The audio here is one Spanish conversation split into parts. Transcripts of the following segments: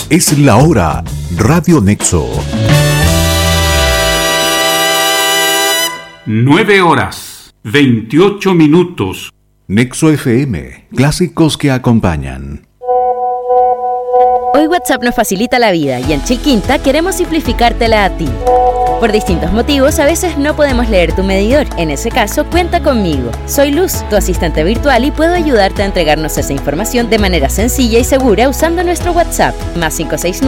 Es la hora. Radio Nexo. 9:28. Nexo FM. Clásicos que acompañan. Hoy WhatsApp nos facilita la vida y en Chilquinta queremos simplificártela a ti. Por distintos motivos, a veces no podemos leer tu medidor. En ese caso, cuenta conmigo. Soy Luz, tu asistente virtual, y puedo ayudarte a entregarnos esa información de manera sencilla y segura usando nuestro WhatsApp, más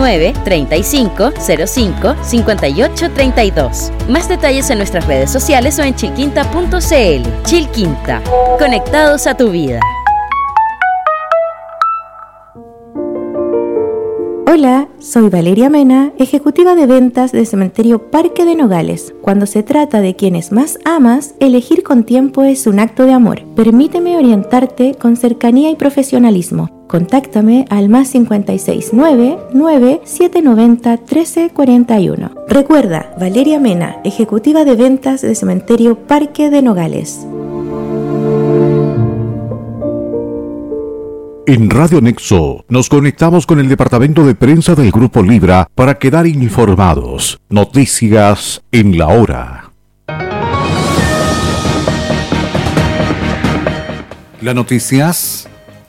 569-3505-5832. Más detalles en nuestras redes sociales o en chilquinta.cl. Chilquinta, conectados a tu vida. Hola, soy Valeria Mena, ejecutiva de ventas de Cementerio Parque de Nogales. Cuando se trata de quienes más amas, elegir con tiempo es un acto de amor. Permíteme orientarte con cercanía y profesionalismo. Contáctame al más 569-9790-1341. Recuerda, Valeria Mena, ejecutiva de ventas de Cementerio Parque de Nogales. En Radio Nexo nos conectamos con el departamento de prensa del Grupo Libra para quedar informados. Noticias en la hora. Las noticias.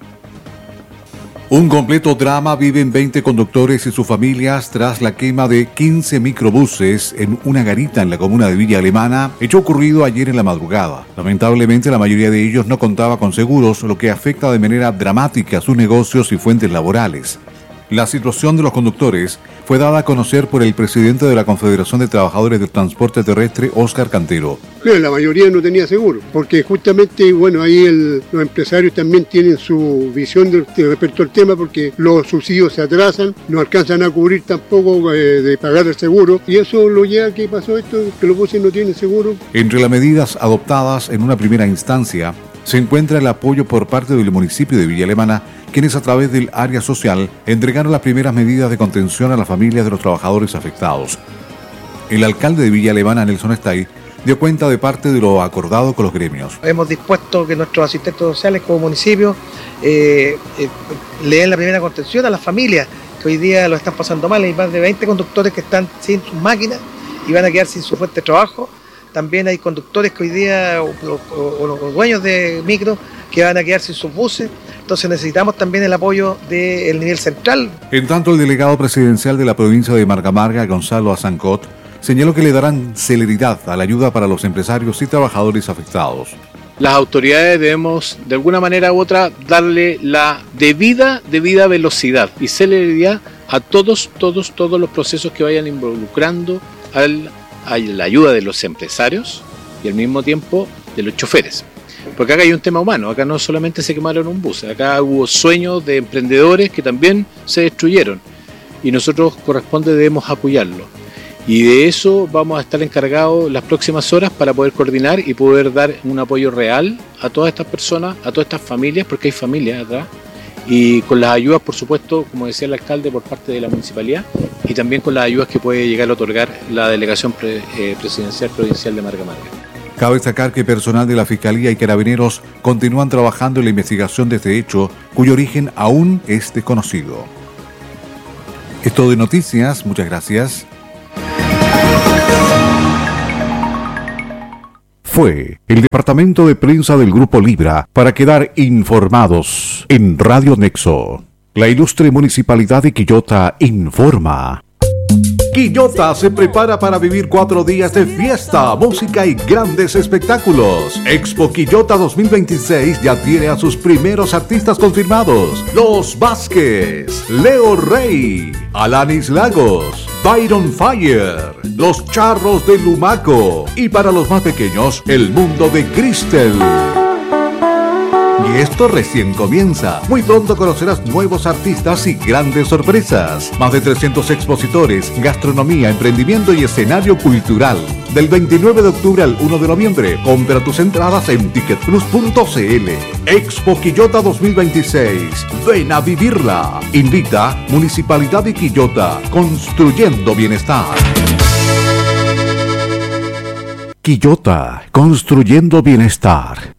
Un completo drama viven 20 conductores y sus familias tras la quema de 15 microbuses en una garita en la comuna de Villa Alemana, hecho ocurrido ayer en la madrugada. Lamentablemente, la mayoría de ellos no contaba con seguros, lo que afecta de manera dramática a sus negocios y fuentes laborales. La situación de los conductores fue dada a conocer por el presidente de la Confederación de Trabajadores del Transporte Terrestre, Óscar Cantero. La mayoría no tenía seguro, porque justamente, ahí los empresarios también tienen su visión respecto al tema, porque los subsidios se atrasan, no alcanzan a cubrir tampoco de pagar el seguro, y eso lo lleva a que pasó esto, que los buses no tienen seguro. Entre las medidas adoptadas en una primera instancia, se encuentra el apoyo por parte del municipio de Villa Alemana, quienes a través del área social entregaron las primeras medidas de contención a las familias de los trabajadores afectados. El alcalde de Villa Alemana, Nelson Stay, dio cuenta de parte de lo acordado con los gremios. Hemos dispuesto que nuestros asistentes sociales como municipio le den la primera contención a las familias que hoy día lo están pasando mal. Hay más de 20 conductores que están sin sus máquinas y van a quedar sin su fuente de trabajo. También hay conductores que hoy día, o los dueños de micro, que van a quedar sin sus buses. Entonces necesitamos también el apoyo del nivel central. En tanto, el delegado presidencial de la provincia de Marga Marga, Gonzalo Azancot, señaló que le darán celeridad a la ayuda para los empresarios y trabajadores afectados. Las autoridades debemos, de alguna manera u otra, darle la debida velocidad y celeridad a todos los procesos que vayan involucrando a la ayuda de los empresarios y al mismo tiempo de los choferes. Porque acá hay un tema humano, acá no solamente se quemaron un bus, acá hubo sueños de emprendedores que también se destruyeron y nosotros debemos apoyarlo. Y de eso vamos a estar encargados las próximas horas para poder coordinar y poder dar un apoyo real a todas estas personas, a todas estas familias, porque hay familias atrás, y con las ayudas, por supuesto, como decía el alcalde, por parte de la municipalidad, y también con las ayudas que puede llegar a otorgar la delegación presidencial provincial de Marga Marga. Cabe destacar que personal de la Fiscalía y Carabineros continúan trabajando en la investigación de este hecho, cuyo origen aún es desconocido. Es todo de noticias, muchas gracias. Fue el departamento de prensa del Grupo Libra para quedar informados en Radio Nexo. La ilustre Municipalidad de Quillota informa. Quillota se prepara para vivir 4 días de fiesta, música y grandes espectáculos. Expo Quillota 2026 ya tiene a sus primeros artistas confirmados. Los Vázquez, Leo Rey, Alanis Lagos, Byron Fire, Los Charros de Lumaco y para los más pequeños, El Mundo de Cristel. Y esto recién comienza. Muy pronto conocerás nuevos artistas y grandes sorpresas. Más de 300 expositores, gastronomía, emprendimiento y escenario cultural. Del 29 de octubre al 1 de noviembre. Compra tus entradas en ticketplus.cl. Expo Quillota 2026. Ven a vivirla. Invita Municipalidad de Quillota. Construyendo bienestar. Quillota. Construyendo bienestar.